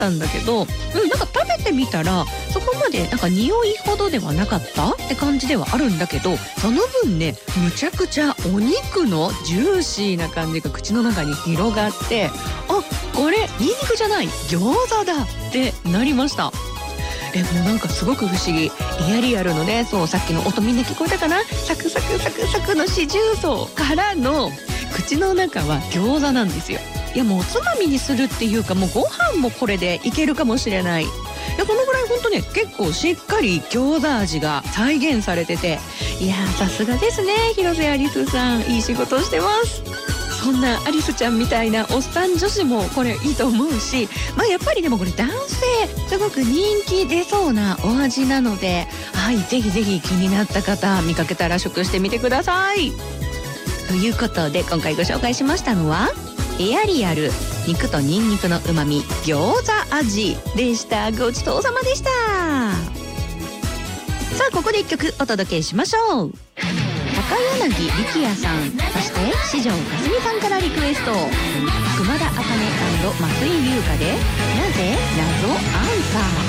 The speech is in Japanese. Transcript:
ったんだけど、なんか食べてみたらそこまでなんか匂いほどではなかったって感じではあるんだけど、その分ねむちゃくちゃお肉のジューシーな感じが口の中に広がって、あ、これニンニクじゃない餃子だってなりました。もうなんかすごく不思議。エアリアルのね、そうさっきの音みんな聞こえたかな、サクサクサクサクの四重奏からの口の中は餃子なんですよ。いやもうおつまみにするっていうか、もうご飯もこれでいけるかもしれない。いやこのぐらいほんとね結構しっかり餃子味が再現されてて、いやさすがですね広瀬アリスさん、いい仕事してます。そんなアリスちゃんみたいなおっさん女子もこれいいと思うし、やっぱりでもこれ男性すごく人気出そうなお味なので、はい、ぜひぜひ気になった方見かけたら食してみてください。ということで今回ご紹介しましたのはエアリアル肉とニンニクの旨味餃子味でした。ごちそうさまでした。さあここで一曲お届けしましょう。高柳力也さん、そして四条かすみさんからリクエスト、熊田茜&増井優香でなぜ謎アンサー。